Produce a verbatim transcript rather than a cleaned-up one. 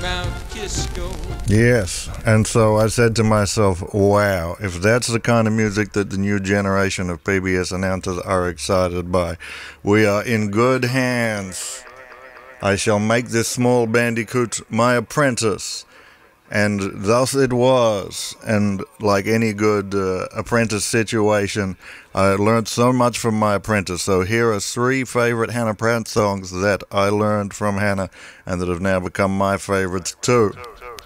round Kisco. Yes, and so I said to myself, wow, if that's the kind of music that the new generation of P B S announcers are excited by, we are in good hands. I shall make this small bandicoot my apprentice. And thus it was. And like any good uh, apprentice situation, I learned so much from my apprentice. So here are three favorite Hannah Pratt songs that I learned from Hannah and that have now become my favorites too.